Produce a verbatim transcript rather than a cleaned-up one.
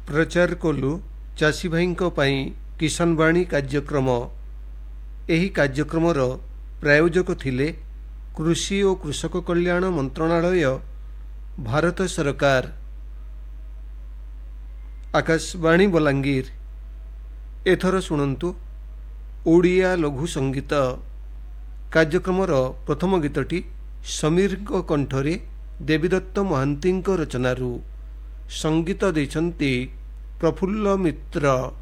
प्रचार कलु चाषी भाई किसान वाणी कार्यक्रम। एही कार्यक्रमर प्रायोजक थिले कृषि और कृषक कल्याण मंत्रणालय, भारत सरकार। आकाशवाणी बलांगीर। एथर शुणन्तु ओडिया लघु संगीत। कार्यक्रमर प्रथम गीतटी समीर कंठरे देवीदत्त महांती रचनारू। संगीत देछन्ति प्रफुल्ल मित्र।